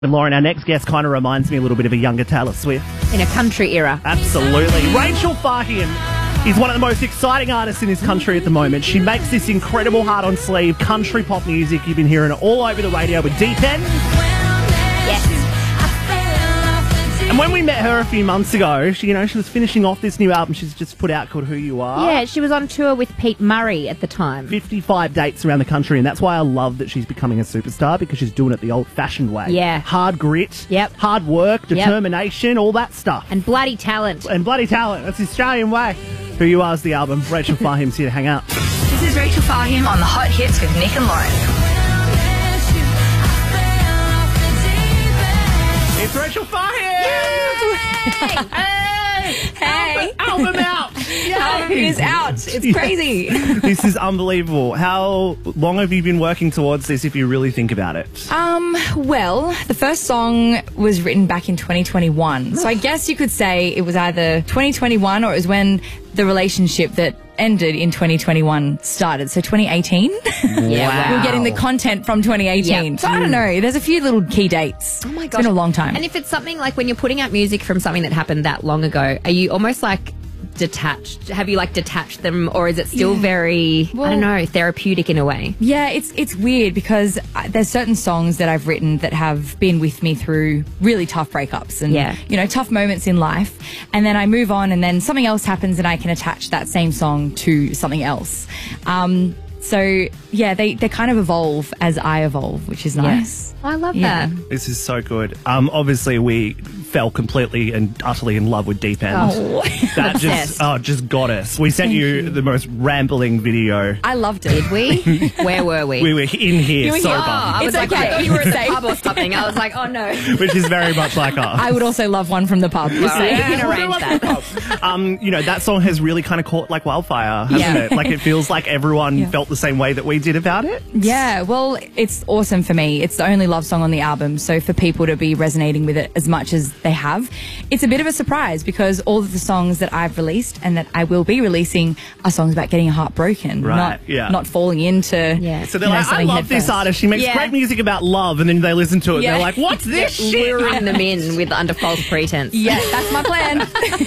And Lauren, our next guest kind of reminds me a little bit of a younger Taylor Swift. In a country era. Absolutely. Rachel Fahim is one of the most exciting artists in this country at the moment. She makes this incredible heart-on-sleeve country pop music. You've been hearing it all over the radio with Deep End. Yes. And when we met her a few months ago, she was finishing off this new album she's just put out called Who You Are. Yeah, she was on tour with Pete Murray at the time. 55 dates around the country, and that's why I love that she's becoming a superstar, because she's doing it the old-fashioned way. Yeah. Hard grit, Yep. hard work, determination, all that stuff. And bloody talent. And bloody talent. That's the Australian way. Who You Are is the album. Rachel Fahim's here to hang out. This is Rachel Fahim on the Hot Hits with Nick and Lauren. It's Rachel Fahim! Hey! Album out! Album is out. It's crazy. This is unbelievable. How long have you been working towards this, if you really think about it? Well, the first song was written back in 2021. So I guess you could say it was either 2021 or it was when the relationship that ended in 2021 started. So 2018. Yeah, We were getting the content from 2018. Yep. So I don't know. There's a few little key dates. Oh my It's gosh. been a long time. And if it's something like when you're putting out music from something that happened that long ago, are you almost like detached? Have you like detached them, or is it still very, I don't know, therapeutic in a way? Yeah, it's weird because there's certain songs that I've written that have been with me through really tough breakups and, tough moments in life. And then I move on and then something else happens and I can attach that same song to something else. So, yeah, they kind of evolve as I evolve, which is nice. I love Yeah. that. This is so good. Obviously, we fell completely and utterly in love with Deep End. Oh. That just got us. We sent you the most rambling video. I loved it. Did we? Where were we? We were in here You were sober, here. I was It's like, okay. I thought you were at the Safe. pub or something. I was like, oh no. which is very much like us. I would also love one from the pub. All right, you can arrange that. That song has really kind of caught like wildfire, hasn't Yeah. it? Like it feels like everyone felt the same way that we did about it. Yeah, well, it's awesome for me. It's the only love song on the album, so for people to be resonating with it as much as they have, it's a bit of a surprise because all of the songs that I've released and that I will be releasing are songs about getting your heart broken, not falling into. Yeah. So they're like, I love this artist. She makes great music about love, and then they listen to it and they're like, what's this shit? Luring them in with under false pretense. Yeah, that's my plan.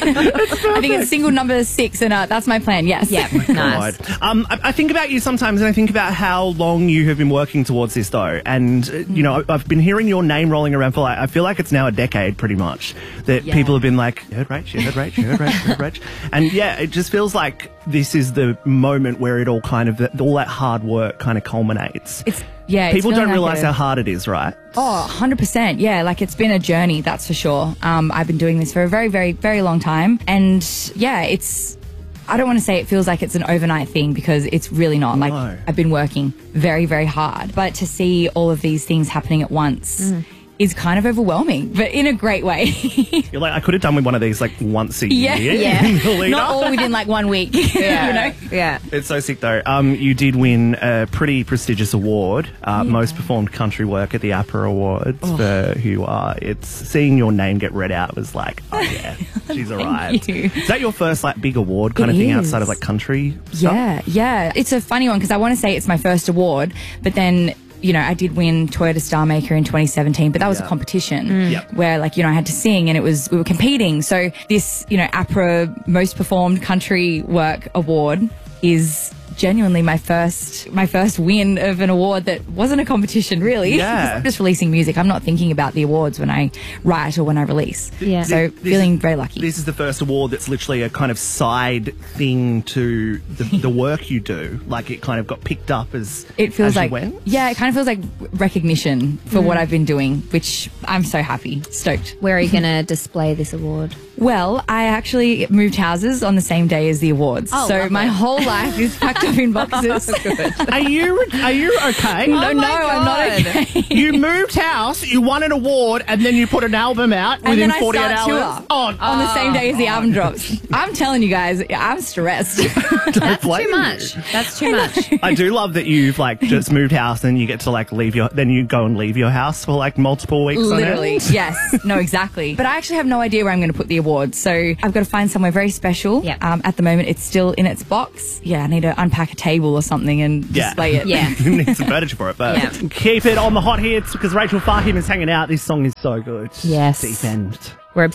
I think it's single number 6, and that's my plan. Yes. Yeah, nice. I think about you sometimes, and I think about how long you have been working towards this, though. And I've been hearing your name rolling around for like, I feel like it's now a decade, pretty much. That people have been like, you heard Rach, you heard Rach, you heard Rach, you heard Rach. And yeah, it just feels like this is the moment where it all kind of, all that hard work kind of culminates. People don't realise how hard it is, right? Oh, 100%. Yeah, like it's been a journey, that's for sure. I've been doing this for a very, very, very long time. And yeah, I don't want to say it feels like it's an overnight thing because it's really not. Like I've been working very, very hard. But to see all of these things happening at once is kind of overwhelming, but in a great way. You're like, I could have done with one of these like once a year. Yeah. Not all within like 1 week. Yeah. Yeah. It's so sick though. You did win a pretty prestigious award, most performed country work at the APRA Awards for Who You Are. It's seeing your name get read out was like, oh yeah, she's arrived. you. Is that your first like big award kind of thing outside of like country stuff? Yeah. It's a funny one because I want to say it's my first award, but then I did win Toyota Star Maker in 2017, but that was a competition where I had to sing and we were competing. So this, APRA Most Performed Country Work Award is genuinely my first win of an award that wasn't a competition, really. Yeah. I'm just releasing music. I'm not thinking about the awards when I write or when I release. Yeah. So feeling very lucky. This is the first award that's literally a kind of side thing to the work you do. Like it kind of got picked up as it feels as like you went. Yeah, it kind of feels like recognition for what I've been doing, which I'm so happy, stoked. Where are you going to display this award? Well, I actually moved houses on the same day as the awards. Oh, so lovely. my whole life is packed up in boxes. Are you okay? No, I'm not okay. You moved house, you won an award, and then you put an album out And within then I 48 start hours. tour on the same day as the album drops. I'm telling you guys, I'm stressed. That's too much. That's too much. I do love that you've like just moved house and you get to like then you go and leave your house for like multiple weeks. Literally, on end. yes. No, exactly. But I actually have no idea where I'm going to put the awards. So I've got to find somewhere very special. Yep. At the moment, it's still in its box. Yeah, I need to unpack a table or something and display it. Yeah. You need some furniture for it, but keep it on the hot hits because Rachel Fahim is hanging out. This song is so good. Yes. Deep End. We're